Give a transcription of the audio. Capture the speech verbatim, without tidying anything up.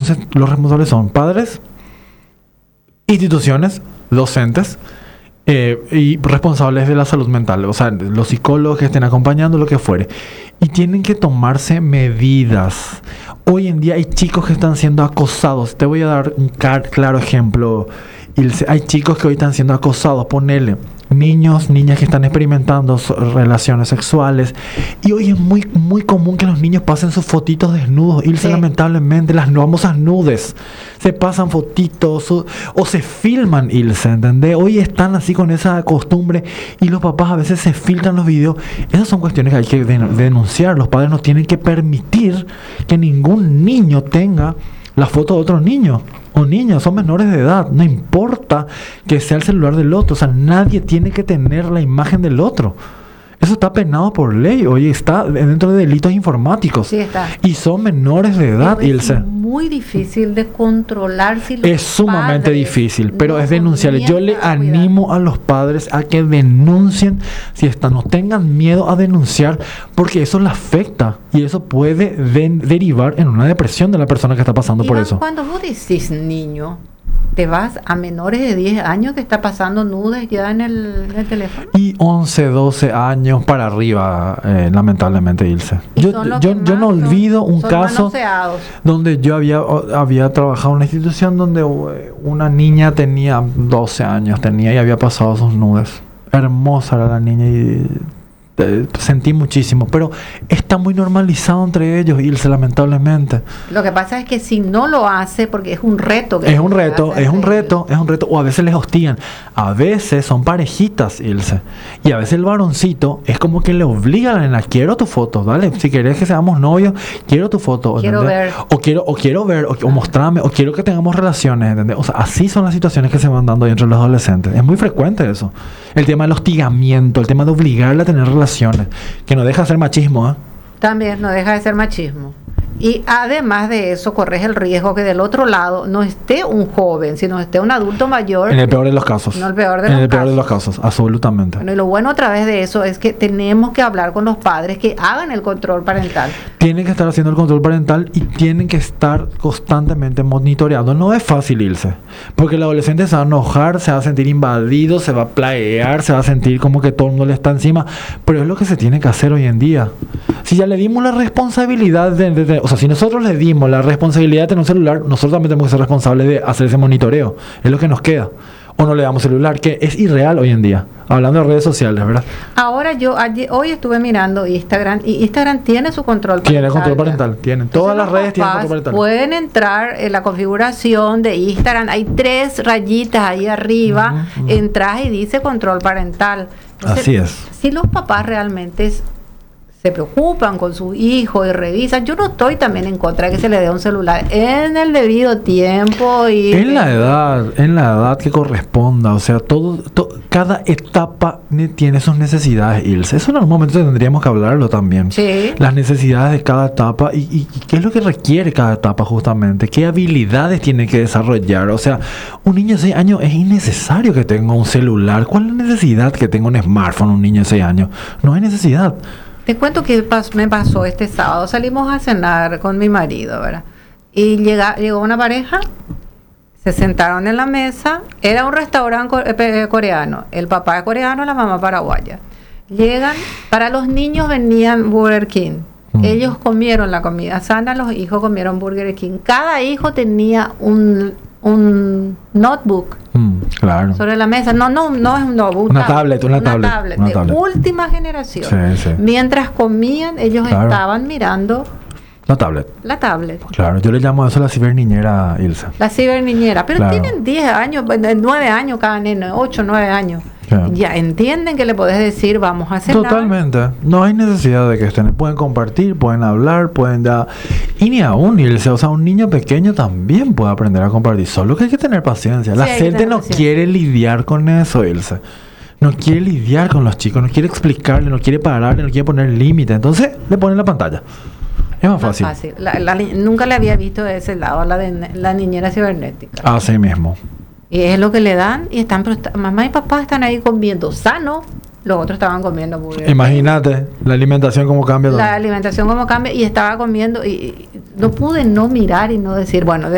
Entonces, los responsables son padres, instituciones, docentes, eh, y responsables de la salud mental, o sea, los psicólogos que estén acompañando, lo que fuere. Y tienen que tomarse medidas. Hoy en día hay chicos que están siendo acosados. Te voy a dar un car- claro ejemplo. Ilse. Hay chicos que hoy están siendo acosados, ponele. Niños, niñas que están experimentando so- relaciones sexuales. Y hoy es muy, muy común que los niños pasen sus fotitos desnudos. Ilse, Sí. lamentablemente, las famosas nudes. Se pasan fotitos o, o se filman, Ilse, ¿entendés? Hoy están así con esa costumbre y los papás a veces se filtran los videos. Esas son cuestiones que hay que den- denunciar. Los padres no tienen que permitir que ningún niño tenga la foto de otro niño o niña, son menores de edad, no importa que sea el celular del otro, o sea, nadie tiene que tener la imagen del otro. Eso está penado por ley, oye, está dentro de delitos informáticos. Sí, está. Y son menores de edad, Pero Ilse. es muy difícil de controlar si los Es sumamente padres difícil, pero no es denunciable. Yo le comienzan a cuidar. animo a los padres a que denuncien si están, no tengan miedo a denunciar, porque eso le afecta y eso puede de- derivar en una depresión de la persona que está pasando por Iván, eso. cuando vos decís niño, te vas a menores de diez años que está pasando nudes ya en el, en el teléfono. Y once, doce años para arriba, eh, lamentablemente, Ilse. Y Yo, son los yo, que yo no más son- olvido un son caso manoseados. donde yo había, o- había trabajado en una institución donde eh, una niña tenía doce años, tenía y había pasado sus nudes. Hermosa era la niña y eh, sentí muchísimo, pero está muy normalizado entre ellos, Ilse, lamentablemente. Lo que pasa es que si no lo hace, porque es un reto. Que Es un se reto, hace es un entre reto, es un reto, o a veces les hostigan. A veces son parejitas, Ilse. Y a veces el varoncito es como que le obliga a la nena, quiero tu foto, ¿vale? Si querés que seamos novios, quiero tu foto, Quiero ¿entendés? ver. O quiero, o quiero ver, o, o mostrarme, o quiero que tengamos relaciones, ¿entendés? O sea, así son las situaciones que se van dando entre los adolescentes. Es muy frecuente eso. El tema del hostigamiento, el tema de obligarle a tener relaciones, que no deja de ser machismo, ¿eh? También no deja de ser machismo. Y además de eso, corres el riesgo que del otro lado no esté un joven, sino esté un adulto mayor. En el peor de los casos. No el peor de en los el peor de casos. los casos, absolutamente. Bueno, y lo bueno a través de eso es que tenemos que hablar con los padres que hagan el control parental. Tienen que estar haciendo el control parental y tienen que estar constantemente monitoreando. No es fácil irse, porque el adolescente se va a enojar, se va a sentir invadido, se va a plaguear, se va a sentir como que todo el mundo le está encima, pero es lo que se tiene que hacer hoy en día. Si ya le dimos la responsabilidad de, de- de- o sea, si nosotros le dimos la responsabilidad de tener un celular, nosotros también tenemos que ser responsables de hacer ese monitoreo. Es lo que nos queda. O no le damos celular, que es irreal hoy en día. Hablando de redes sociales, ¿verdad? Ahora yo ayer- hoy estuve mirando Instagram y Instagram tiene su control parental. Tiene control ya. parental, tienen. Entonces, Todas las los redes tienen papás control parental. pueden entrar en la configuración de Instagram. Hay tres rayitas ahí arriba. Ujú, ujú. Entras y dice control parental. Entonces, Así es. Si los papás realmente s- se preocupan con su hijo y revisan, yo no estoy también en contra de que se le dé un celular en el debido tiempo y En la edad, en la edad que corresponda, o sea, todo, to- cada etapa ne- tiene sus necesidades, Ilse. Eso en algún momento tendríamos que hablarlo también. Sí. Las necesidades de cada etapa y, y- y qué es lo que requiere cada etapa justamente, qué habilidades tiene que desarrollar. O sea, un niño de seis años es innecesario que tenga un celular. ¿Cuál es la necesidad que tenga un smartphone un niño de seis años? No hay necesidad. Te cuento que pas- me pasó este sábado. Salimos a cenar con mi marido, ¿verdad? Y llega, llegó una pareja, se sentaron en la mesa. Era un restaurante co- eh, pe- coreano. El papá es coreano, la mamá paraguaya. Llegan, para los niños venían Burger King. Mm. Ellos comieron la comida sana, los hijos comieron Burger King. Cada hijo tenía un, un notebook Mm, claro. sobre la mesa. No, no, no es un notebook. Una tablet, una tablet, una de tablet. última generación. Sí, sí. Mientras comían, ellos Claro. estaban mirando La tablet. la tablet. Claro, yo le llamo a eso la ciberniñera, Ilse. La ciberniñera. Pero Claro. tienen diez años, nueve años cada nene, ocho, nueve años. Claro. Ya entienden que le podés decir, vamos a cenar. Totalmente. No hay necesidad de que estén. Pueden compartir, pueden hablar, pueden dar. Y ni aún, Ilse, o sea, un niño pequeño también puede aprender a compartir. Solo que hay que tener paciencia. La Sí, hay que gente tener no paciencia. quiere lidiar con eso, Ilse. No quiere lidiar con los chicos, no quiere explicarle, no quiere pararle, no quiere poner límite. Entonces, le ponen la pantalla. Es más Más fácil. fácil. La- la ni- nunca le había visto de ese lado la de la niñera cibernética. Así mismo. Y es lo que le dan y están, pero está- mamá y papá están ahí comiendo sano, los otros estaban comiendo burger. Imagínate la alimentación como cambia. La también. alimentación como cambia y estaba comiendo y, y no pude no mirar y no decir, bueno,